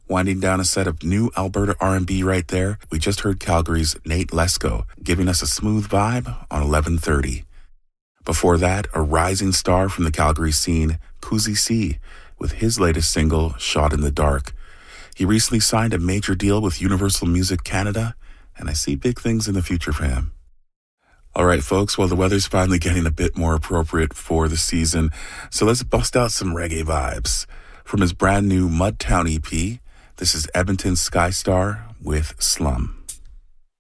Winding down a set of new Alberta R&B right there, we just heard Calgary's Nate Lesko giving us a smooth vibe on 11:30. Before that, a rising star from the Calgary scene, Kuzi C, with his latest single, Shot in the Dark. He recently signed a major deal with Universal Music Canada, and I see big things in the future for him. All right, folks, well, the weather's finally getting a bit more appropriate for the season, so let's bust out some reggae vibes. From his brand new Mudtown EP, this is Edmonton Skystar with Slum.